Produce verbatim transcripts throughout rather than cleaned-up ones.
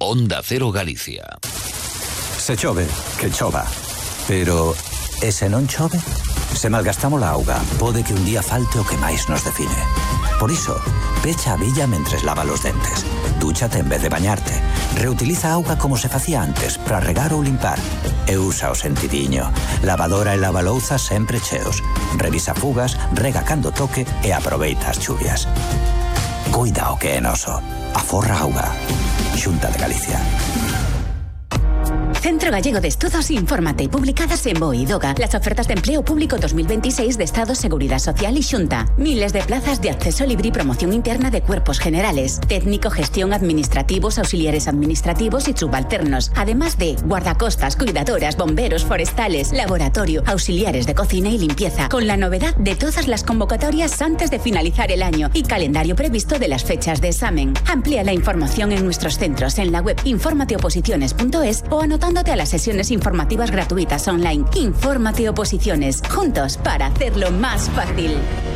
Onda Cero Galicia. Se chove, que chova. Pero, e se non chove? Se malgastamos a auga, pode que un día falte o que máis nos define. Por iso, pecha a billa mentres lava los dentes. Dúchate en vez de bañarte. Reutiliza a auga como se facía antes para regar ou limpar. E usa o sentidiño. Lavadora e lavalouza sempre cheos. Revisa fugas, rega cando toque e aproveita as chuvias. Cuida o que é noso. Aforra auga. Xunta de Galicia. Centro Gallego de Estudos Infórmate, publicadas en BOE y DOGA. Las ofertas de empleo público dos mil veintiséis de Estado, Seguridad Social y Xunta. Miles de plazas de acceso libre y promoción interna de cuerpos generales. Técnico, gestión, administrativos, auxiliares administrativos y subalternos. Además de guardacostas, cuidadoras, bomberos, forestales, laboratorio, auxiliares de cocina y limpieza. Con la novedad de todas las convocatorias antes de finalizar el año y calendario previsto de las fechas de examen. Amplía la información en nuestros centros en la web informateoposiciones punto es o anotando a las sesiones informativas gratuitas online. Infórmate Oposiciones, juntos para hacerlo más fácil.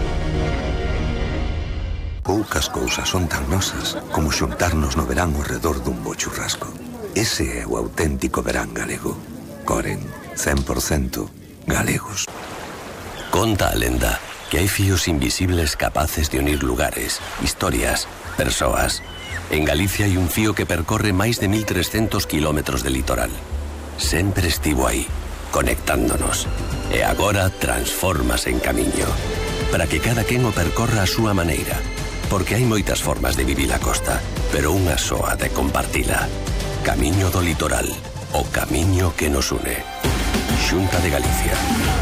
Poucas cousas son tan nosas como xuntarnos no verán ao redor dun bo churrasco. Ese é o auténtico verán galego. Coren, cen por cento galegos. Conta a lenda que hai fíos invisibles capaces de unir lugares, historias, persoas. En Galicia hai un fío que percorre máis de mil trescentos kilómetros de litoral. Sempre estivo aí, conectándonos. E agora transfórmase en camiño, para que cada quen o percorra a súa maneira. Porque hai moitas formas de vivir a costa, pero unha soa de compartila. Camiño do litoral, o camiño que nos une. Xunta de Galicia.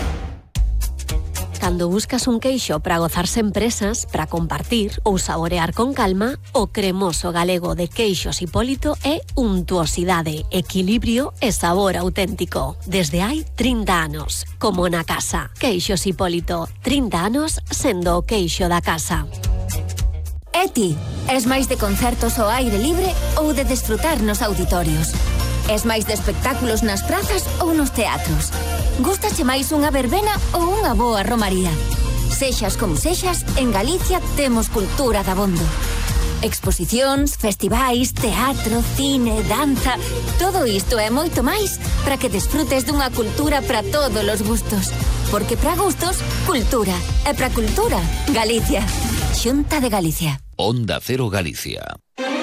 Cando buscas un queixo para gozarse en presas, para compartir ou saborear con calma, o cremoso galego de Queixos Hipólito é untuosidade, equilibrio e sabor auténtico. Desde hai trinta anos, como na casa. Queixos Hipólito, trinta anos sendo o queixo da casa. E ti, es máis de concertos ao aire libre ou de desfrutar nos auditorios? Es máis de espectáculos nas prazas ou nos teatros? Gústache máis unha verbena ou unha boa romaría? Sexas como sexas, en Galicia temos cultura dabondo. Exposicións, festivais, teatro, cine, danza... Todo isto é moito máis para que desfrutes dunha cultura para todos os gustos. Porque para gustos, cultura. E para cultura, Galicia. Xunta de Galicia. Onda Cero Galicia.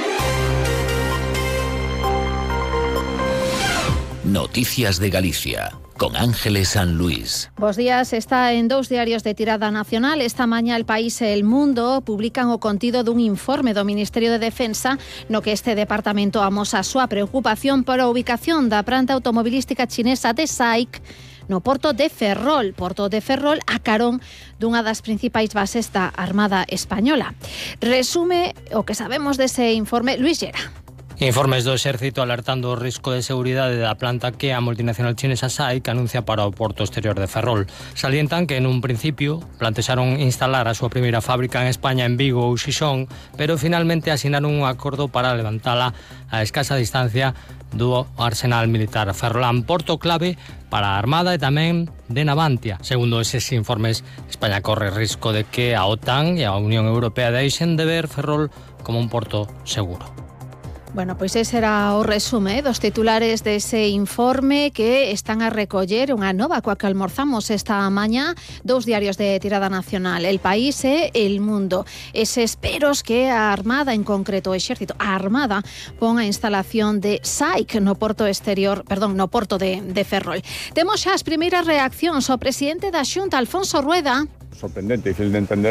Noticias de Galicia, con Ángeles San Luis. Bos días, está en dous diarios de tirada nacional. Esta mañá El País e El Mundo publican o contido dun informe do Ministerio de Defensa no que este departamento amosa a súa preocupación pola ubicación da planta automobilística chinesa de S A I C no porto de Ferrol, porto de Ferrol a carón dunha das principais bases da Armada Española. Resume o que sabemos dese informe Luis Llera. Informes do Exército alertando o risco de seguridade da planta que a multinacional chinesa S A I C anuncia para o porto exterior de Ferrol. Salientan que en un principio plantexaron instalar a súa primeira fábrica en España en Vigo ou Xixón, pero finalmente asinaron un acordo para levantala a escasa distancia do arsenal militar ferrolán, porto clave para a Armada e tamén de Navantia. Segundo eses informes, España corre risco de que a OTAN e a Unión Europea deixen de ver Ferrol como un porto seguro. Bueno, pois ese era o resume dos titulares dese informe que están a recoller unha nova coa que almorzamos esta mañá dous diarios de tirada nacional, El País e El Mundo. Eses peros que a Armada, en concreto o Exército, a Armada pon a instalación de S A I C no porto exterior, perdón, no porto de, de Ferrol. Temos xa as primeiras reaccións. O presidente da Xunta, Alfonso Rueda. Sorprendente, difícil de entender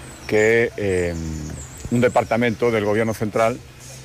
que eh, un departamento del gobierno central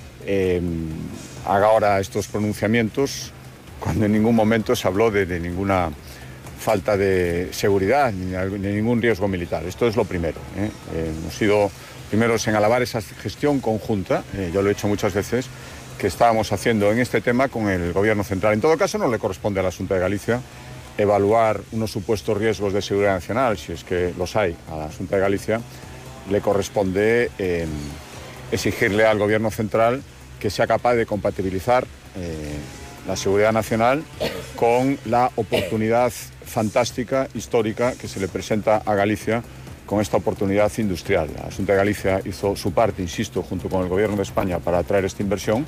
Eh, haga ahora estos pronunciamientos cuando en ningún momento se habló de, de ninguna falta de seguridad ni de ningún riesgo militar. Esto es lo primero. ¿eh? Eh, hemos sido primeros en alabar esa gestión conjunta, eh, yo lo he hecho muchas veces, que estábamos haciendo en este tema con el Gobierno central. En todo caso, no le corresponde a la Xunta de Galicia evaluar unos supuestos riesgos de seguridad nacional, si es que los hay. A la Xunta de Galicia le corresponde eh, exigirle al Gobierno central que sea capaz de compatibilizar eh, la seguridad nacional con la oportunidad fantástica, histórica, que se le presenta a Galicia con esta oportunidad industrial. La Xunta de Galicia hizo su parte, insisto, junto con el Gobierno de España para atraer esta inversión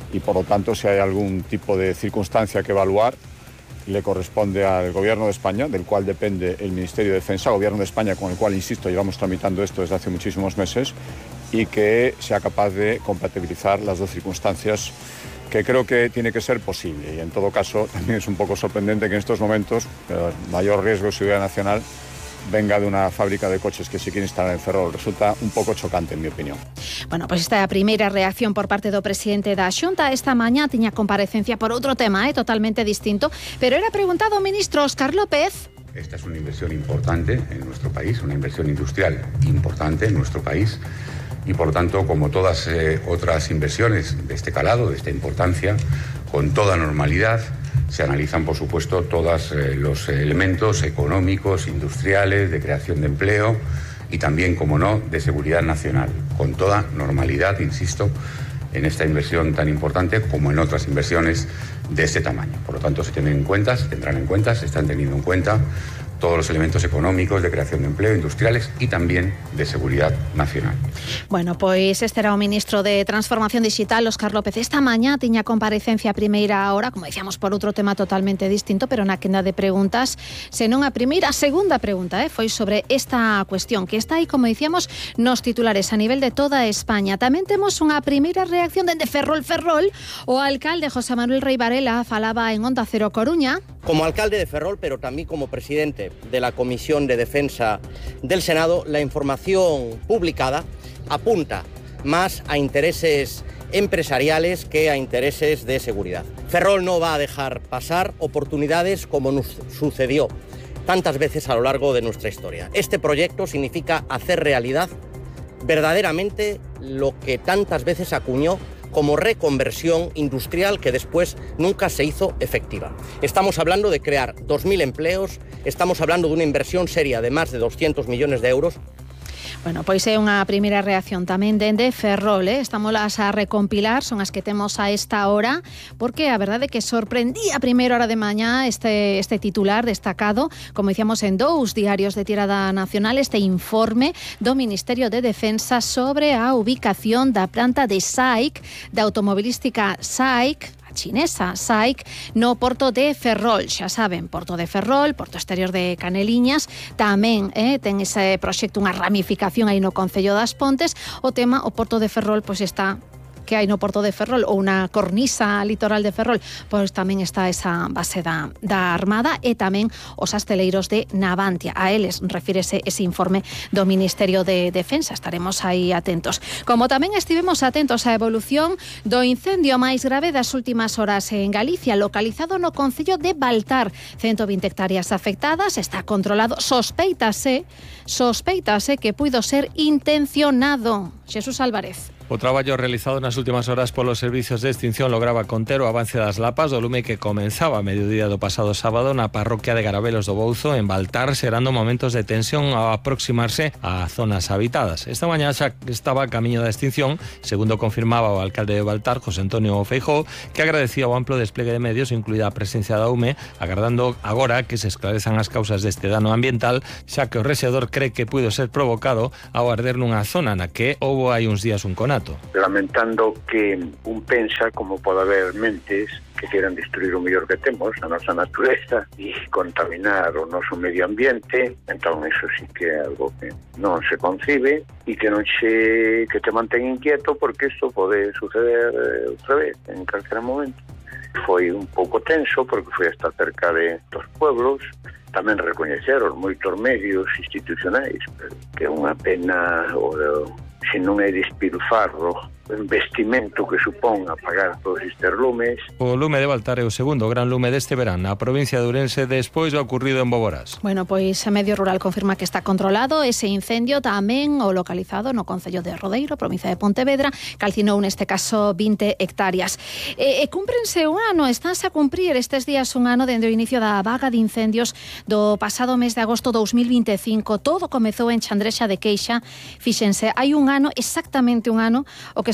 y por lo tanto si hay algún tipo de circunstancia que evaluar, le corresponde al Gobierno de España, del cual depende el Ministerio de Defensa, Gobierno de España con el cual, insisto, llevamos tramitando esto desde hace muchísimos meses, y que sea capaz de compatibilizar las dos circunstancias, que creo que tiene que ser posible. Y en todo caso también es un poco sorprendente que en estos momentos el mayor riesgo de seguridad nacional venga de una fábrica de coches que se quiere instalar en Ferrol. Resulta un pouco chocante, en mi opinión. Bueno, pois esta é a primeira reacción por parte do presidente da Xunta. Esta mañá tiña comparecencia por outro tema, eh, totalmente distinto, pero era preguntado ao ministro Óscar López. Esta es una inversión importante en nuestro país, una inversión industrial importante en nuestro país, y por lo tanto, como todas eh, otras inversiones de este calado, de esta importancia, con toda normalidad, se analizan, por supuesto, todos eh, los elementos económicos, industriales, de creación de empleo y también, como no, de seguridad nacional, con toda normalidad, insisto, en esta inversión tan importante como en otras inversiones de este tamaño. Por lo tanto, se tienen en cuenta, se tendrán en cuenta, se están teniendo en cuenta todos los elementos económicos de creación de empleo, industriales y también de seguridad nacional. Bueno, pois este era o ministro de Transformación Digital, Óscar López. Esta mañá tiña comparecencia a primeira hora, como decíamos, por outro tema totalmente distinto, pero na quenda de preguntas, senón a primeira, a segunda pregunta, eh, foi sobre esta cuestión, que está aí, como decíamos, nos titulares a nivel de toda España. Tamén temos unha primeira reacción dende Ferrol Ferrol. O alcalde José Manuel Rei Varela falaba en Onda Cero Coruña. Como alcalde de Ferrol, pero también como presidente de la Comisión de Defensa del Senado, la información publicada apunta más a intereses empresariales que a intereses de seguridad. Ferrol no va a dejar pasar oportunidades como nos sucedió tantas veces a lo largo de nuestra historia. Este proyecto significa hacer realidad verdaderamente lo que tantas veces acuñó como reconversión industrial que después nunca se hizo efectiva. Estamos hablando de crear dos mil empleos, estamos hablando de una inversión seria de más de doscientos millones de euros. Bueno, pois é unha primeira reacción tamén dende Ferrol, eh? Estamos a recompilar, son as que temos a esta hora, porque a verdade é que sorprendía a primeira hora de mañá este, este titular destacado, como dicíamos en dous diarios de tirada nacional, este informe do Ministerio de Defensa sobre a ubicación da planta de S A I C, da automobilística S A I C, chinesa S A I C, no porto de Ferrol. Xa saben, porto de Ferrol, porto exterior de Caneliñas, tamén eh, ten ese proxecto, unha ramificación aí no Concello das Pontes. O tema, o porto de Ferrol, pois está que hai no porto de Ferrol, ou unha cornisa litoral de Ferrol, pois tamén está esa base da, da Armada e tamén os asteleiros de Navantia. A eles refírese ese informe do Ministerio de Defensa. Estaremos aí atentos. Como tamén estivemos atentos á evolución do incendio máis grave das últimas horas en Galicia, localizado no Concello de Baltar. ciento vinte hectáreas afectadas, está controlado, sospeitase, sospeitase que puido ser intencionado. Xesús Álvarez. O traballo realizado nas últimas horas polos servizos de extinción lograba conter o avance das lapas do lume que comenzaba a mediodía do pasado sábado na parroquia de Garabelos do Bouzo, en Baltar, xerando momentos de tensión ao aproximarse a zonas habitadas. Esta mañá xa estaba a camiño da extinción, segundo confirmaba o alcalde de Baltar, José Antonio Feijóo, que agradecía o amplo despliegue de medios, incluída a presencia da U M E, agardando agora que se esclarezan as causas deste dano ambiental, xa que o rexedor cree que puido ser provocado ao arder nunha zona na que houbo hai uns días un conato. Lamentando que un pensa como pode haber mentes que quieran destruir o mellor que temos, a nosa natureza, e contaminar o noso medio ambiente. Entón, iso sí que é algo que non se concibe e que non se que te mantén inquieto, porque isto pode suceder eh, outra vez, en calquera momento. Foi un pouco tenso, porque foi hasta cerca de dos pueblos. Tamén recoñeceron moitos medios institucionais, que é unha pena o se non é despilfarro o investimento que supón apagar todos estes lumes. O lume de Baltar é o segundo gran lume deste verán na provincia de Ourense despois do ocurrido en Boborás. Bueno, pois a Medio Rural confirma que está controlado ese incendio, tamén o localizado no Concello de Rodeiro, provincia de Pontevedra, calcinou neste caso vinte hectáreas. E, e cúmprense un ano, estánse a cumprir estes días un ano dende o inicio da vaga de incendios do pasado mes de agosto dous mil vinte e cinco. Todo comezou en Chandrexa de Queixa. Fíxense, hai un ano, exactamente un ano, o que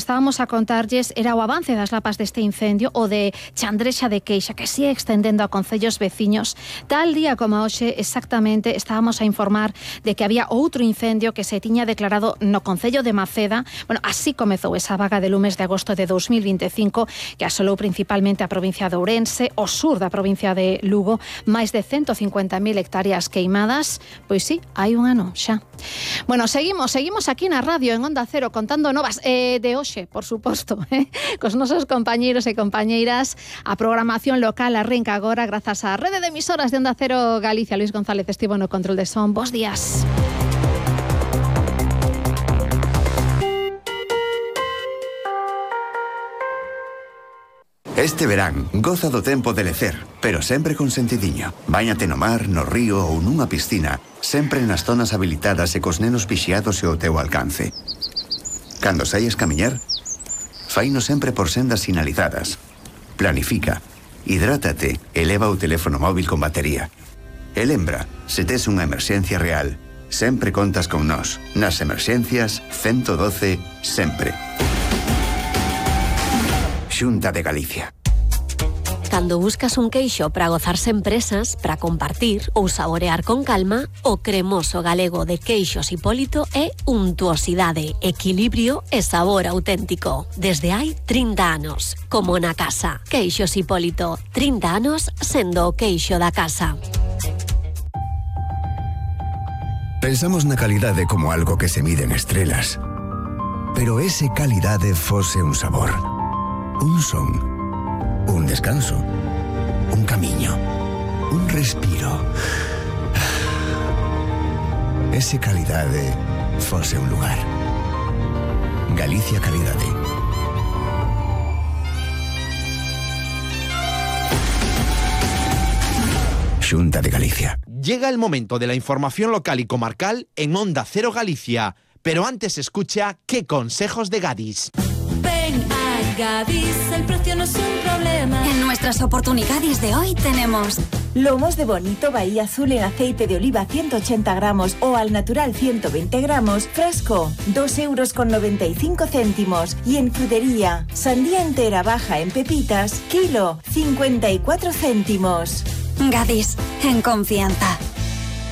estábamos a contarlles era o avance das lapas deste incendio, o de Chandrexa de Queixa, que sigue extendendo a concellos veciños. Tal día como hoxe, exactamente, estábamos a informar de que había outro incendio que se tiña declarado no concello de Maceda. Bueno, así comezou esa vaga de lumes de agosto de dous mil vinte e cinco, que asolou principalmente a provincia de Ourense, o sur da provincia de Lugo, máis de ciento cincuenta mil hectáreas queimadas. Pois sí, hai un ano xa. Bueno, seguimos, seguimos aquí na radio, en Onda Cero, contando novas eh, de hoxe, por suposto, eh, cos nosos compañeiros e compañeiras. A programación local arranca agora grazas á rede de emisoras de Onda Cero Galicia. Luis González estivo no control de son. Bos días. Este verán, goza do tempo de lecer, pero sempre con sentidiño. Báñate no mar, no río ou nunha piscina, sempre nas zonas habilitadas e cos nenos vixiados e ao teu alcance. Cando saias camiñar, faino sempre por sendas sinalizadas. Planifica, hidrátate e leva o teléfono móvil con batería. E lembra, se tes unha emerxencia real, sempre contas con nós. Nas emerxencias, ciento doce, sempre. Xunta de Galicia. Cando buscas un queixo para gozarse en presas, para compartir ou saborear con calma, o cremoso galego de Queixos Hipólito é untuosidade, equilibrio e sabor auténtico. Desde hai trinta anos, como na casa. Queixos Hipólito, trinta anos sendo o queixo da casa. Pensamos na calidade como algo que se mide en estrelas. Pero ese calidade fose un sabor. Un son, un descanso, un camiño, un respiro. Ese calidade fose un lugar. Galicia Calidade. Xunta de Galicia. Llega el momento de la información local y comarcal en Onda Cero Galicia. Pero antes escucha ¿Qué consejos de Gadis? Ven a Gadis, el precio no es un problema. En nuestras oportunidades de hoy tenemos lomos de bonito Bahía Azul en aceite de oliva ciento ochenta gramos o al natural ciento veinte gramos, fresco, dos euros con noventa y cinco céntimos. Y en frutería, sandía entera baja en pepitas, kilo, cincuenta y cuatro céntimos. Gadis, en confianza.